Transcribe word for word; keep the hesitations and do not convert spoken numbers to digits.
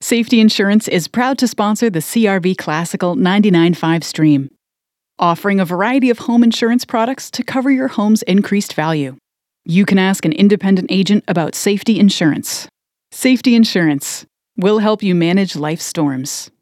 Safety Insurance is proud to sponsor the C R V Classical ninety-nine point five stream, offering a variety of home insurance products to cover your home's increased value. You can ask an independent agent about safety insurance. Safety Insurance will help you manage life's storms.